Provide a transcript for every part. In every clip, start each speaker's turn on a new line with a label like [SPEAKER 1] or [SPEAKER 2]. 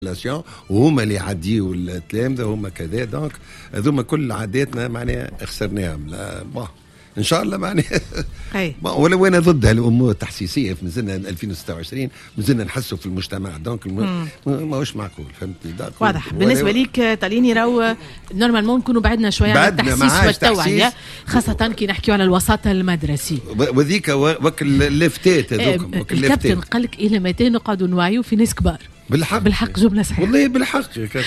[SPEAKER 1] وهما اللي يعديوا التلامذة هما كذا. دونك هذوما كل عاداتنا معناها خسرناهم. لا ان شاء الله معناها ولو انا ضد الامور التحسيسيه في مازلنا 2026 مازلنا نحسوا في المجتمع. دونك ماهوش معقول. فهمتني
[SPEAKER 2] واضح. بالنسبه ليك طاليني راهو نورمالمون نكونوا بعدنا شويه عن التحسيس والتوعيه، خاصه كي نحكيو على الوسط المدرسي
[SPEAKER 1] وذيك وك اللفتات هذوك.
[SPEAKER 2] الكابتن قال لك الى متى نقعدوا نوعيوا في ناس كبار؟ بالحق جمله صحيحه
[SPEAKER 1] والله بالحق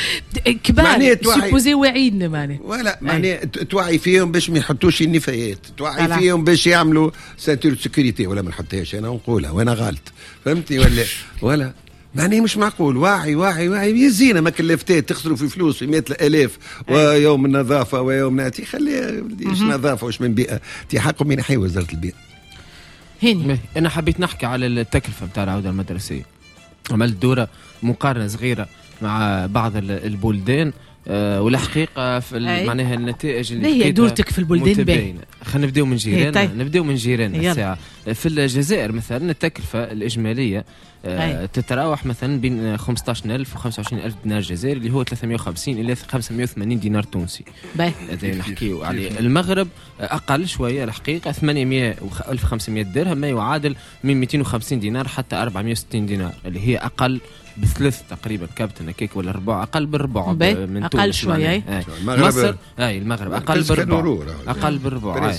[SPEAKER 2] كبار سيبوزي واعيين معناها
[SPEAKER 1] ولا معناها توعي فيهم باش ما يحطوش النفايات، توعي فيهم باش يعملوا سانتور سيكوريتي ولا ما نحطهاش انا نقولها وانا غلط. فهمتني ولا معناه مش معقول. واعي يزينا ما كلفتات تخسروا في فلوس في 100,000 ويوم النظافه ويوم ناتي خليها مش نظافه وش من بيئه تي حقهم من حي وزاره البيئه.
[SPEAKER 3] هاني انا حبيت نحكي على التكلفه نتاع العوده المدرسيه. عملت دورة مقارنة صغيرة مع بعض البلدان والحقيقة في معناها النتائج اللي
[SPEAKER 2] هي دورتك في البلدان باينة.
[SPEAKER 3] خلينا نبداو من جيراننا. نبداو من جيراننا الساعة. في الجزائر مثلا التكلفة الإجمالية تتراوح مثلا بين 15,000 و 25,000 دينار جزائري اللي هو 350 إلى 580 دينار تونسي. هذا نحكيو عليه. المغرب أقل شوية الحقيقة 800 و 1500 درهم ما يعادل من 250 دينار حتى 460 دينار اللي هي أقل بثلث تقريبا كابتن هكاك ولا ربع أقل بالربع من
[SPEAKER 2] أقل شوية.
[SPEAKER 3] مصر المغرب أقل بالربع أقل بالربع.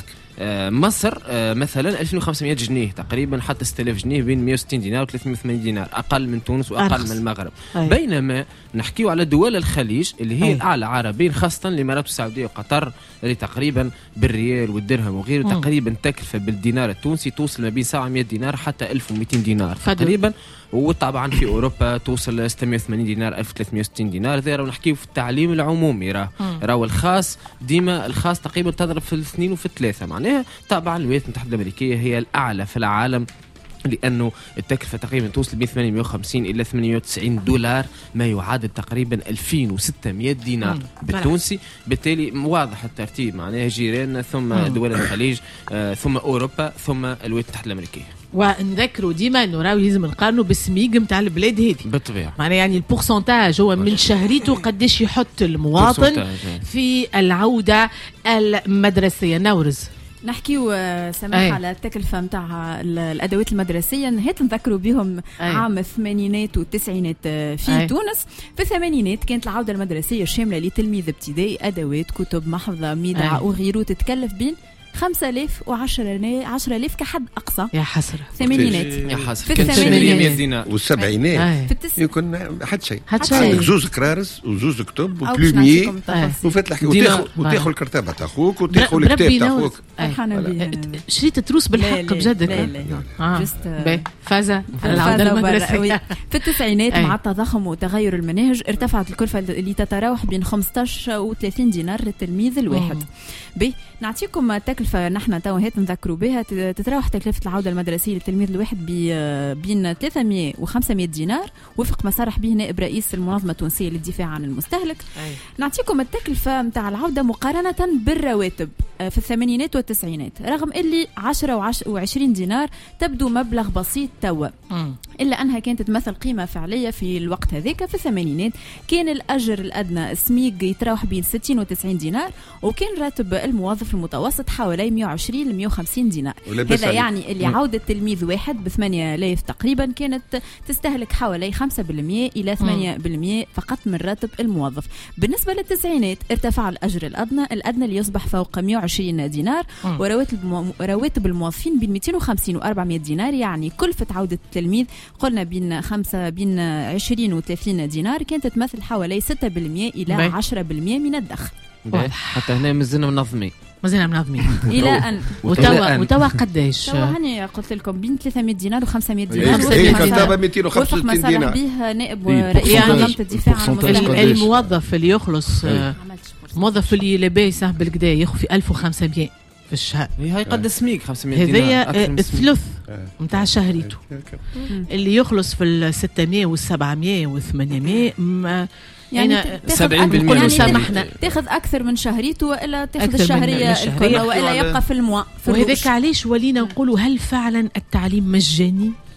[SPEAKER 3] مصر مثلا 2500 جنيه تقريبا حتى 6000 جنيه بين 160 دينار و 380 دينار أقل من تونس وأقل من المغرب. بينما نحكيو على دول الخليج اللي هي الأعلى عربيا خاصة الإمارات السعودية وقطر اللي تقريبا بالريال والدرهم وغيره تقريبا تكلفة بالدينار التونسي توصل ما بين 700 دينار حتى 1200 دينار تقريبا. وطبعا في أوروبا توصل 680 دينار 1360 دينار. ذا راهو نحكيو في التعليم العمومي راهو الخاص ديما الخاص تقريبا تضرب في الاثنين وفي الثلاثة. معناها طبعا الولايات المتحدة الأمريكية هي الأعلى في العالم لأنه التكلفة تقريبا توصل بين 850 إلى 890 دولار ما يعادل تقريبا 2600 دينار بالتونسي. بالتالي واضح الترتيب معناها جيراننا ثم دول الخليج ثم أوروبا ثم الولايات المتحدة الأمريكية.
[SPEAKER 2] ونذكروا ديما انه راهو لازم نقارنوا بالسميق نتاع البلاد هذه
[SPEAKER 3] بالطبيعه.
[SPEAKER 2] معناها يعني البورسنتاج هو من شهريته قداش يحط المواطن في العوده المدرسيه. نورز
[SPEAKER 4] نحكيو سماح على التكلفة متاع الأدوات المدرسية. هات نذكروا بهم عام الثمانينات والتسعينات في تونس. في الثمانينات كانت العودة المدرسية الشاملة لتلميذ ابتدائي أدوات كتب محفظة ميدع وغيره تتكلف بين 5,000 و 10,000 كحد أقصى.
[SPEAKER 2] يا حسرة.
[SPEAKER 4] الثمانينات
[SPEAKER 3] يا حسرة.
[SPEAKER 4] في الثمانينات
[SPEAKER 1] والسبعينات يكون حد شيء زوز كرارس وزوز كتب وبلومي وفتلك وتاخذ الكرتابة تاعك وتاخذ الكتاب تاعك.
[SPEAKER 2] شريت تروس بالحق بجد. فازة العودة المدرسية.
[SPEAKER 4] في التسعينات مع التضخم وتغير المناهج ارتفعت الكلفة اللي تتراوح بين 15 و 30 دينار للتلميذ الواحد. نعطيكم تكلفة نحن تو هات نذكروا بها. تتراوح تكلفة العودة المدرسية للتلميذ الواحد بين 300 و 500 دينار وفق ما صرح به نائب رئيس المنظمة التونسية للدفاع عن المستهلك. نعطيكم التكلفة متاع العودة مقارنة بالرواتب في الثمانينات والتسعينات. رغم اللي 10 و 20 دينار تبدو مبلغ بسيط توا إلا أنها كانت تمثل قيمة فعلية في الوقت هذاك. في الثمانينات كان الأجر الأدنى السميق يتراوح بين 60 و 90 دينار وكان راتب الموظف المتوسط حوالي 120 ل 150 دينار. هذا يعني اللي عودة تلميذ واحد ب 8,000 تقريبا كانت تستهلك حوالي 5% إلى 8% فقط من راتب الموظف. بالنسبة للتسعينات ارتفع الأجر الأدنى ليصبح فوق 120 دينار ورواتب الموظفين بين 250 و 400 دينار. يعني كلفة عودة التلميذ قلنا بين 20 و 30 دينار كانت تمثل حوالي 6% إلى 10% من الدخل.
[SPEAKER 3] حتى هنا مازلنا منظمين
[SPEAKER 4] إلى أن
[SPEAKER 2] وتوا قداش؟
[SPEAKER 4] توا هني قلت لكم بين 300 دينار و 500 دينار.
[SPEAKER 1] كتابة 265 دينار.
[SPEAKER 4] بها نائب رئيس منظمة الدفاع عن المستهلك.
[SPEAKER 2] الموظف اللي يخلص موظف اللي لاباس بالكدا ياخذ في 1500 في الشهر.
[SPEAKER 3] هي قد سميك 500 دينار.
[SPEAKER 2] هذايا الثلث نتاع شهريته. اللي يخلص في 600 و 700 و 800
[SPEAKER 4] يعني
[SPEAKER 3] 70%
[SPEAKER 4] سامحنا تاخذ أكثر من شهريته وإلا تاخذ الشهرية وإلا يبقى في الموا.
[SPEAKER 2] وهذاك علاش ولينا نقولوا هل فعلا التعليم مجاني؟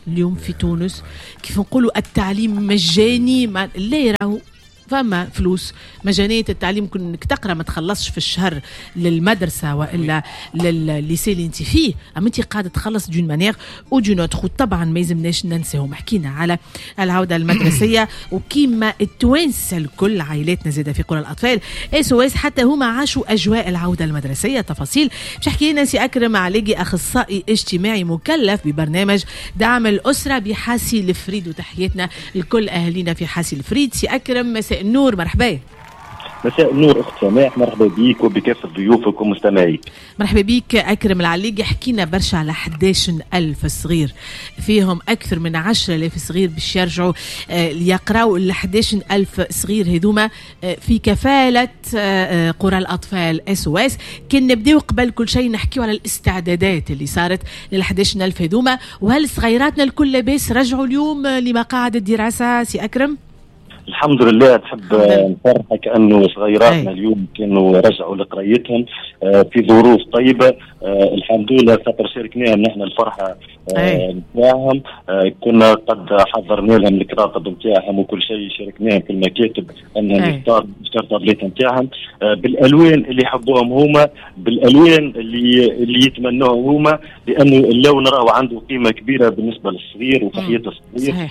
[SPEAKER 2] اليوم في تونس كيف نقولوا التعليم مجاني، لا يراهو فما فلوس مجانية التعليم، كنك تقرا ما تخلصش في الشهر للمدرسة والا للليسي اللي انت فيه، اما انت قاعدة تخلص دون مانيير او دون اوتر. طبعا ما يلزمناش ننساهم، حكينا على العودة المدرسية وكيما التوانسة الكل عائلاتنا زاده في قرى الأطفال SOS حتى هما عاشوا أجواء العودة المدرسية. تفاصيل باش يحكي لنا سي أكرم علاقي، أخصائي اجتماعي مكلف ببرنامج دعم الأسرة بحاسي الفريد، وتحياتنا لكل أهالينا في حاسي الفريد. سي أكرم مساء النور، مرحبا.
[SPEAKER 5] مساء النور اخت سماح، مرحبا بيك وبكافة ضيوفك ومستمعيك.
[SPEAKER 2] مرحبا بيك أكرم العلاقي. حكينا برشا على 11,000 صغير، فيهم أكثر من 10,000 صغير باش يرجعوا يقراوا. ال 11,000 صغير هذوما في كفالة قرى الأطفال SOS. كان نبداو قبل كل شيء نحكيو على الاستعدادات اللي صارت لل 11,000 هذوما، وهل صغيراتنا الكل لاباس رجعوا اليوم لمقاعد الدراسة سي أكرم؟
[SPEAKER 5] الحمد لله. تحب نفرحك انه صغيراتنا اليوم كانوا رجعوا لقرايتهم في ظروف طيبه الحمد لله، خاطر شاركناهم نحن الفرحه نتاعهم. كنا قد حضرنا لهم الكراتب نتاعهم وكل شيء، شاركناهم في المكاتب انهم يختاروا الطابلات نتاعهم بالالوان اللي يحبوهم هما، بالالوان اللي يتمنوها هما، لانه اللون راهو عنده قيمه كبيره بالنسبه للصغير وتحيه الصغير.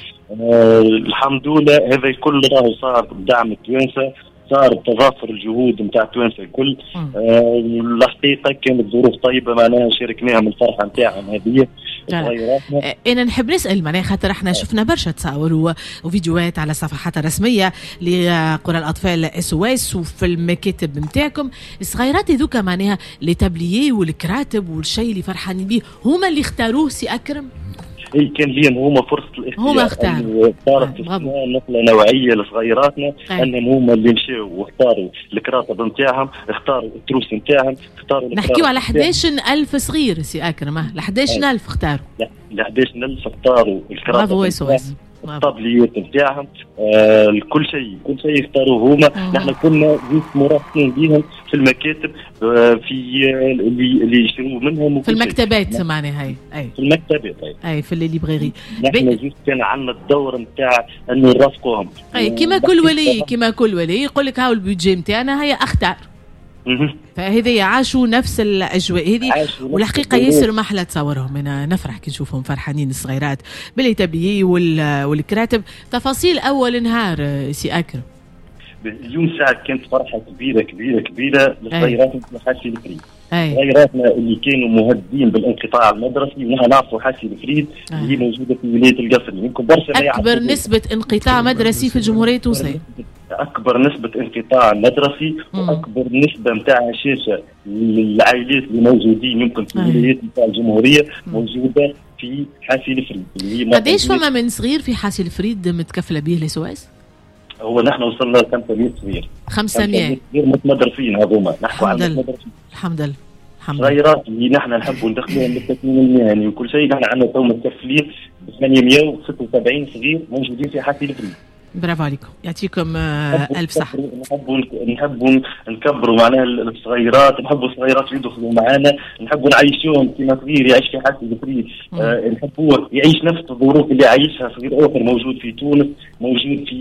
[SPEAKER 5] الحمد لله هذا الكل راهو صار بدعم التوانسه، صار بتضافر الجهود نتاع التوانسه الكل. الحقيقه كانت ظروف طيبه، معناها شاركناهم الفرحه نتاعهم هذه.
[SPEAKER 2] انا نحب نسال معناها خاطر احنا شفنا برشا تصاور وفيديوهات على صفحات الرسميه لقرى الاطفال SOS وفي المكاتب نتاعكم. الصغيرات هذوك معناها لي تابليي والكراتب والشيء اللي فرحانين به هما اللي اختاروه سي أكرم؟
[SPEAKER 5] كان ليهم هما فرصة الاختيار،
[SPEAKER 2] هما اختاروا.
[SPEAKER 5] صارت نقلة نوعية لصغيراتنا انهم هما اللي مشاو واختاروا الكراتب نتاعهم، اختاروا التروس نتاعهم، اختاروا.
[SPEAKER 2] نحكيو على 11,000 صغير سي أكرم، ال 11,000 اختاروا.
[SPEAKER 5] ال 11,000 اختاروا الكراتب الطابليات نتاعهم، كل شيء يختاروا هما. نحن كنا مرافقين بهم في المكاتب، في اللي يشتروا منهم
[SPEAKER 2] في المكتبات معناها هاي
[SPEAKER 5] في المكتبات
[SPEAKER 2] اي في الليبراري.
[SPEAKER 5] نحن جوست كان عندنا الدور نتاع انه نرافقوهم
[SPEAKER 2] كما كل ولي يقول لك هاو البيدجي نتاعنا هيا اختار. فهذا يعاشوا نفس الاجواء هذه، والحقيقه ياسر ما احلى تصورهم. انا نفرح كي نشوفهم فرحانين الصغيرات بالتبيي والكراتب. تفاصيل اول نهار سي أكرم
[SPEAKER 5] اليوم ساعة كانت فرحة كبيرة للصغيرات في حاسي الفريد. صغيراتنا اللي كانوا مهددين بالانقطاع المدرسي، ونحن نعرفوا حاسي الفريد اللي موجودة في ولاية القصري، يمكن برشا
[SPEAKER 2] أكبر نسبة انقطاع مدرسي في الجمهورية التونسية،
[SPEAKER 5] أكبر نسبة انقطاع مدرسي وأكبر نسبة نتاع هشاشة للعائلات اللي موجودين يمكن في الولايات نتاع الجمهورية موجودة في حاسي الفريد.
[SPEAKER 2] قديش فما من صغير في حاسي الفريد متكفلة به SOS؟
[SPEAKER 5] هو نحن وصلنا ل 500 صغير.
[SPEAKER 2] 500
[SPEAKER 5] صغير متمدرسين هذوما، نحكوا على المتمدرسين.
[SPEAKER 2] الحمد لله.
[SPEAKER 5] صغيرات اللي نحن نحبوا ندخلوهم بالتكوين المهني وكل شيء. نحن عندنا تو متكفلين ب 876 صغير موجودين في حاسي الفريد.
[SPEAKER 2] برافو عليكم، يعطيكم ألف صحة.
[SPEAKER 5] نحبوا نكبروا معناها الصغيرات، نحبوا الصغيرات يدخلوا معنا، نحبوا نعيشوهم كما صغير يعيش في حاسي الفريد. نحبوه يعيش نفس الظروف اللي عايشها صغير آخر موجود في تونس، موجود في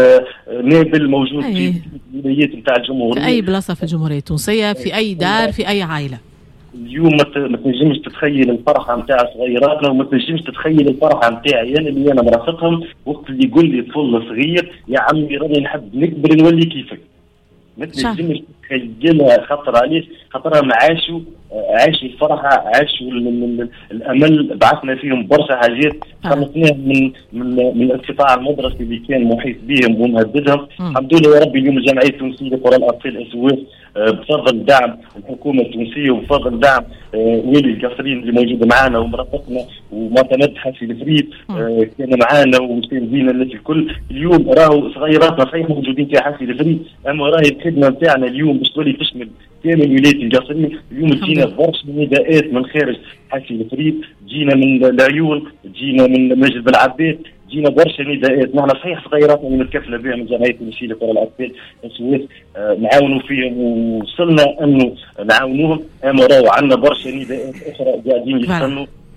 [SPEAKER 5] نابل، موجود في الولايات نتاع الجمهورية،
[SPEAKER 2] في أي بلاصة في الجمهورية التونسية، في أي دار، في أي عائلة.
[SPEAKER 5] اليوم ما تنجمش تتخيل الفرحه نتاع صغيراتنا، وما تنجمش تتخيل الفرحه نتاعي انا اللي انا مرافقهم وقت اللي يقول لي طفل صغير يا عمي راني نحب نكبر نولي كيفك. ما تنجمش تتخيلها، خاطرها ما عاشوا الفرحه، عاشوا الامل، بعثنا فيهم برشا حاجات، خلصناهم من الانقطاع المدرسي اللي كان محيط بهم ومهددهم. الحمد لله يا ربي اليوم الجمعيه التونسيه لقرى الاطفال SOS بفضل دعم الحكومه التونسيه وبفضل دعم والي القصرين اللي موجود معنا ومرافقنا ومعتمد حاسي الفريد كان معنا ومساندينا الناس الكل. اليوم راهو صغيراتنا صحيح موجودين في حاسي الفريد، اما راهي الخدمه نتاعنا اليوم باش تولي تشمل كامل ولايه القصرين. اليوم جينا برشا نداءات من خارج حاسي الفريد، جينا من العيون، جينا من مسجد بالعباد، جينا برشا نداءات. نحن صحيح صغيراتنا اللي متكفله بها من جمعيه التونسيه لقرى الاطفال SOS نعاونوا فيهم ووصلنا انه نعاونوهم، اما راهو عندنا برشا نداءات اخرى قاعدين يستنوا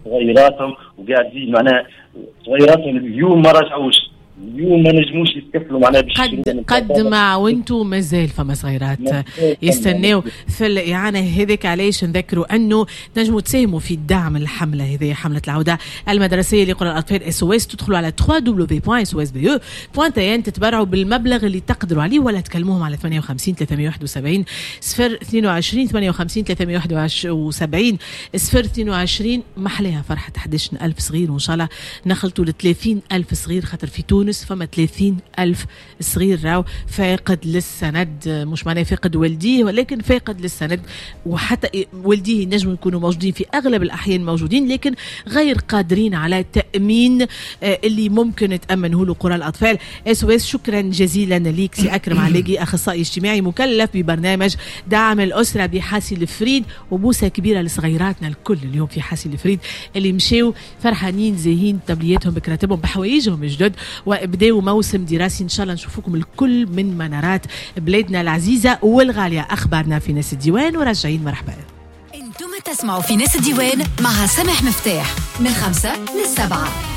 [SPEAKER 5] صغيراتهم وقاعدين معناها صغيراتهم اليوم ما رجعوش، اليوم ما نجموش يتكفلوا معناها
[SPEAKER 2] قد ما وانتم مازال فما صغيرات يستناو في الإعانة هذيك. علاش نذكروا أنه تنجموا تساهموا في دعم الحملة هذه، حملة العودة المدرسية لقرى الأطفال SOS. تدخلوا على www.sos.be.tn تتبرعوا بالمبلغ اللي تقدروا عليه، ولا تكلموهم على 58 371 022 58 371 022. محلها فرحة 11,000 صغير، وإن شاء الله نخلطوا ل 30,000 صغير، خاطر في تونس فما 30,000 صغير راو فاقد للسند، مش معناه فاقد والديه ولكن فاقد للسند، وحتى والديه ينجموا يكونوا موجودين في أغلب الأحيان موجودين لكن غير قادرين على تأمين اللي ممكن تأمنه له قرى الأطفال SOS. شكرا جزيلا ليك سي أكرم علاقي، أخصائي اجتماعي مكلف ببرنامج دعم الأسرة بحاسي الفريد، وبوسة كبيرة لصغيراتنا الكل اليوم في حاسي الفريد اللي مشيوا فرحانين زاهين تبلياتهم بكراتبهم بحوايجهم الجدد، وابداوا موسم دراسي. ان شاء الله نشوفوكم الكل من منارات بلادنا العزيزه والغاليه. اخبارنا في ناس الديوان وراجعين. مرحبا.
[SPEAKER 6] انتم تسمعوا في ناس الديوان مع سامح مفتاح من 5 ل7.